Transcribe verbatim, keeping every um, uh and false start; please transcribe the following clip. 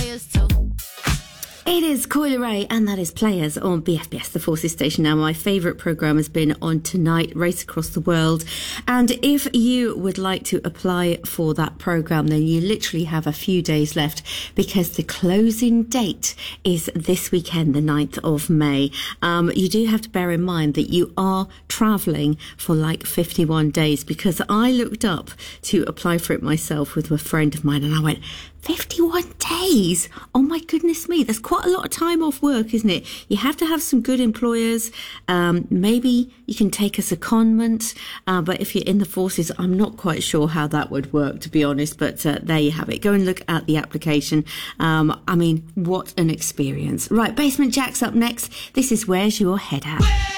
players too. It is Coyle Ray, and that is Players on B F B S, the Forces Station. Now, my favourite programme has been On Tonight, Race Across the World. And if you would like to apply for that programme, then you literally have a few days left, because the closing date is this weekend, the ninth of May. Um, you do have to bear in mind that you are travelling for like fifty-one days, because I looked up to apply for it myself with a friend of mine, and I went, fifty-one days? Oh my goodness me, that's quite a lot of time off work, isn't it? You have to have some good employers. Um, maybe you can take a secondment, uh, but if you're in the forces, I'm not quite sure how that would work, to be honest, but uh, there you have it. Go and look at the application. Um, I mean, what an experience. Right, Basement Jaxx up next. This is Where's Your Head At?